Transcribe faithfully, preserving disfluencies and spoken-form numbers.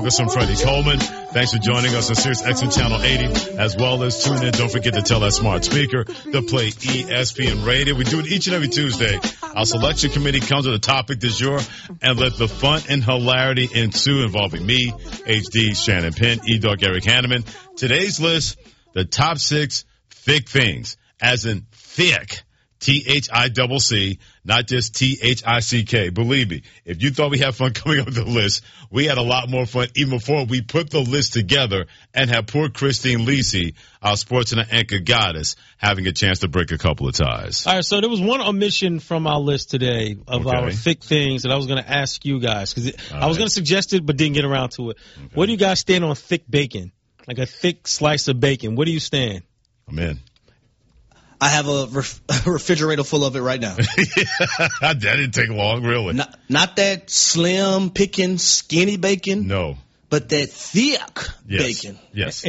This is Freddie Coleman. Thanks for joining us on Sirius X M Channel eighty, as well as tune in. Don't forget to tell that smart speaker to play E S P N Radio. We do it each and every Tuesday. Our selection committee comes with a topic du jour and let the fun and hilarity ensue involving me, H D, Shannon Penn, E-Dog, Eric Hanneman. Today's list, the top six thick things, as in thick. T H I C C, not just T H I C K. Believe me, if you thought we had fun coming up with the list, we had a lot more fun even before we put the list together and had poor Christine Lisi, our sports and anchor goddess, having a chance to break a couple of ties. All right, so there was one omission from our list today of okay. our thick things that I was going to ask you guys, because I right. was going to suggest it but didn't get around to it. Okay. Where do you guys stand on thick bacon? Like a thick slice of bacon. Where do you stand? I'm in. I have a, ref- a refrigerator full of it right now. That didn't take long, really. Not, not that slim, picking, skinny bacon. No. But that thick yes. bacon. Yes.